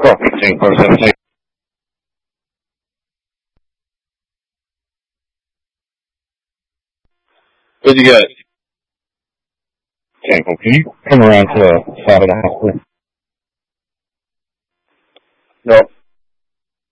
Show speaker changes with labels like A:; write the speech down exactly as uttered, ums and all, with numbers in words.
A: Squawk fifteen four seventeen. What'd you get? Tango, can you come around to the side of the house, please? No.